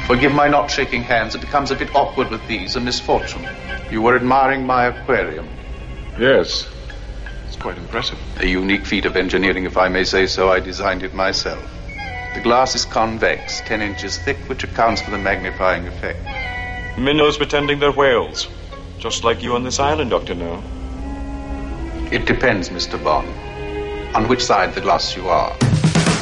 Forgive my not shaking hands. It becomes a bit awkward with these, a misfortune. You were admiring my aquarium. Yes. It's quite impressive. A unique feat of engineering, if I may say so. I designed it myself. The glass is convex, 10 inches thick, which accounts for the magnifying effect. Minnows pretending they're whales. Just like you on this island, Dr. No. It depends, Mr. Bond, on which side of the glass you are.